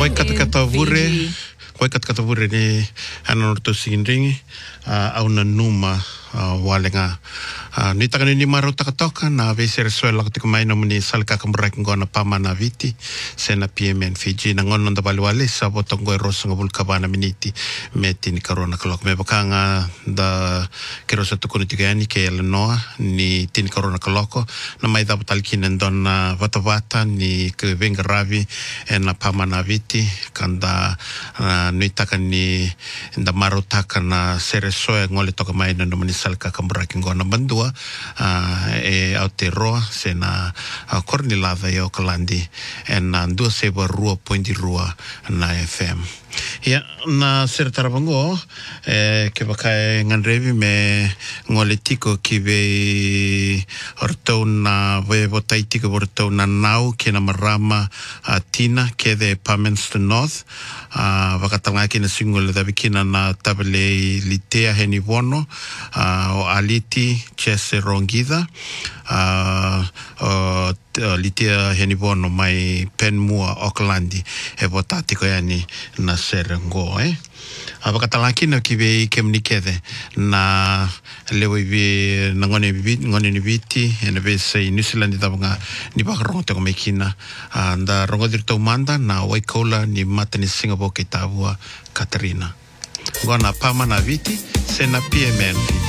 Koe katakata vure, koe katakata vure ni ananoto singringi, au na numa walenga. Ni takani ni maro takatoka na vesere soela katika maina muni salka kamuraki ngona pamana viti sena PMN Fiji na ngono nda wale sabo tongo e rosa ngabul kabana miniti meti ni karona kalok me bakanga da kerosa tukuni tigani ke Eleanor ni tini karona kaloko na mai da batalkina ndona vata ni ke venga ravi e na pamana viti kanda ni takani nda maro taka na sere soe ngole toka maina no muni salka kamuraki ngona bandua e Aotearoa sena Kornilava e Okalandi e na 2.2 na FM. Ia, na sera tarapango ke baka nganrevi me ngole tiko ki ve ortou na ve votai tiko ortou na nau ke na marama tina ke de Palmerston North wakatanga ki na singole da bikina na tabele litea heni wono o aliti chese rongida litea heni wono mai Penmua Aucklandi e votatiko yani na serengo Abakatalakina ki ve kemnikede na lewe vi na ngone ni viti ena ve sei New Zealand tabanga ni bakarongo te komekina nda rongo dirto manda na Waikola ni matani Singapore ke tabua Katarina. Ngona pama na viti sena PMN